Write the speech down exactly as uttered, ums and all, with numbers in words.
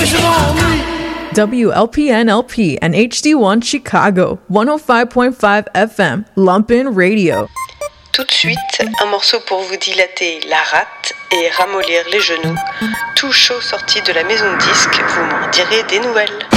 W L P N L P and H D one Chicago, one oh five point five F M, Lumpin Radio. Tout de suite, un morceau pour vous dilater la rate et ramollir les genoux. Tout chaud sorti de la maison de disque, vous m'en direz des nouvelles.